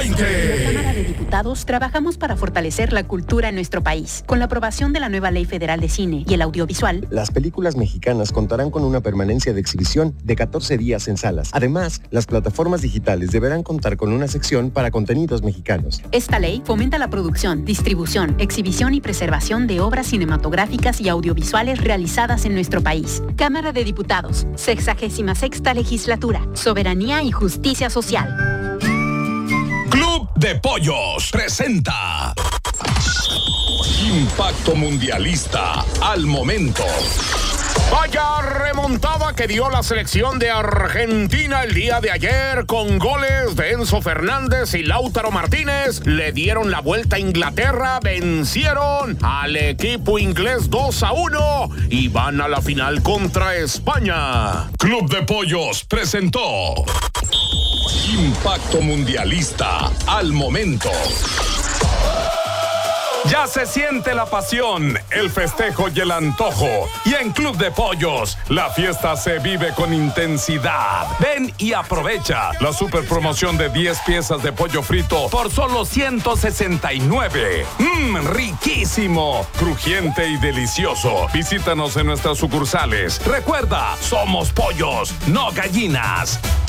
2020. En la Cámara de Diputados trabajamos para fortalecer la cultura en nuestro país. Con la aprobación de la nueva Ley Federal de Cine y el Audiovisual, las películas mexicanas contarán con una permanencia de exhibición de 14 días en salas. Además, las plataformas digitales deberán contar con una sección para contenidos mexicanos. Esta ley fomenta la producción, distribución, exhibición y preservación de obras cinematográficas y audiovisuales realizadas en nuestro país. Cámara de Diputados, 66ª Legislatura, Soberanía y Justicia Social. Club de Pollos presenta Impacto Mundialista al momento. Vaya remontada que dio la selección de Argentina el día de ayer con goles de Enzo Fernández y Lautaro Martínez. Le dieron la vuelta a Inglaterra, vencieron al equipo inglés 2-1 y van a la final contra España. Club de Pollos presentó Impacto Mundialista al momento. Ya se siente la pasión, el festejo y el antojo. Y en Club de Pollos, la fiesta se vive con intensidad. Ven y aprovecha la super promoción de 10 piezas de pollo frito por solo 169. Riquísimo, crujiente y delicioso. Visítanos en nuestras sucursales. Recuerda, somos pollos, no gallinas.